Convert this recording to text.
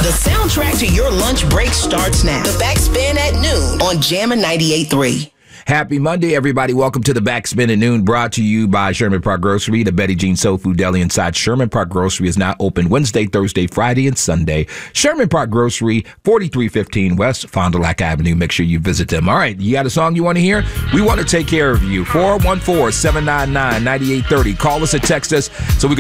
The soundtrack to your lunch break starts now. The Backspin at noon on Jammin' 98.3. Happy Monday, everybody. Welcome to the Backspin at Noon, brought to you by Sherman Park Grocery. The Betty Jean Soul Food Deli inside Sherman Park Grocery is now open Wednesday, Thursday, Friday, and Sunday. Sherman Park Grocery, 4315 West Fond du Lac Avenue. Make sure you visit them. All right, you got a song you want to hear? We want to take care of you. 414-799-9830. Call us or text us so we can